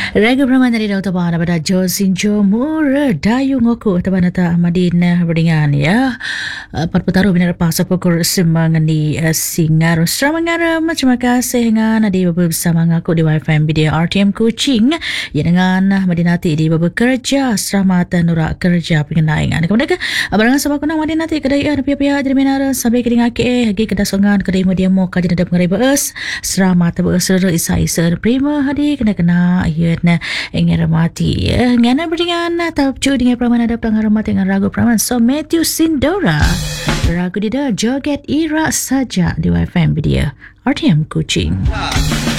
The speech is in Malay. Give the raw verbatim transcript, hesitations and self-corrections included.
Raga Brahman dari Daud Tabana pada Josin Jomur Dayu Ngoku Tabanata Madinah beringan ya. Pat petaruh binar pasal pukul semangani singar Sramangara. Terima kasih dengan di bersama ngaku di Wi-Fi Media R T M Kuching ya dengan Madinati di bekerja selamat nura kerja pengenaingan. Kemudian barangan sebab kuna Madinati kedai ada pihak-pihak jadi minar sampai kedai ngake hagi kedai songan kedai media mo kajian ada mengenai beus selamat beus isa-isa prima hadi kena kena ya na ingin remati ya ngana beringan tap cu dengan praman ada pelanggar remati dengan ragu praman so Matthew Sindora ragu dia joget ira saja di Wi-Fi Media R T M Kuching.